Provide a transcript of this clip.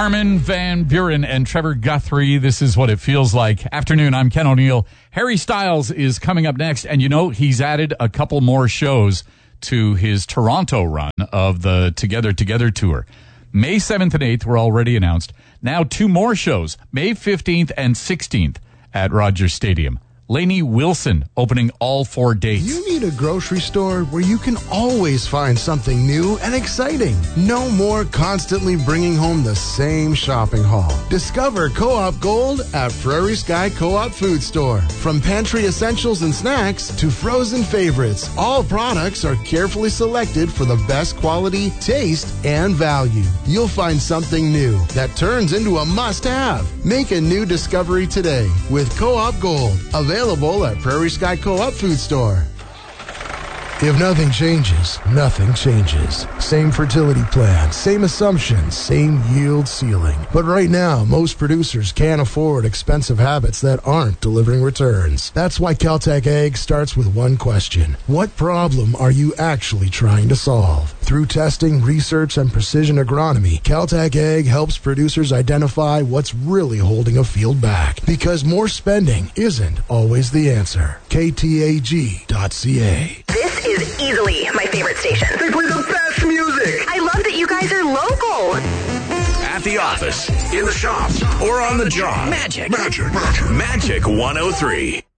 Armin van Buren and Trevor Guthrie. This is what it feels like. Afternoon, I'm Ken O'Neill. Harry Styles is coming up next, and you know, he's added a couple more shows to his Toronto run of the Together Together tour. May 7th and 8th were already announced. Now 2 more shows, May 15th and 16th at Rogers Stadium. Lainey Wilson opening all 4 dates. You need a grocery store where you can always find something new and exciting. No more constantly bringing home the same shopping haul. Discover Co-op Gold at Prairie Sky Co-op Food Store. From pantry essentials and snacks to frozen favorites, all products are carefully selected for the best quality, taste, and value. You'll find something new that turns into a must-have. Make a new discovery today with Co-op Gold. Available at Prairie Sky Co-op Food Store. If nothing changes, nothing changes. Same fertility plan, same assumptions, same yield ceiling. But right now, most producers can't afford expensive habits that aren't delivering returns. That's why Caltech Ag starts with one question. What problem are you actually trying to solve? Through testing, research, and precision agronomy, Caltech Ag helps producers identify what's really holding a field back. Because more spending isn't always the answer. KTAG.ca. This is easily my favorite station. They play the best music. I love that you guys are local. At the office, in the shop, or on the job. Magic 103.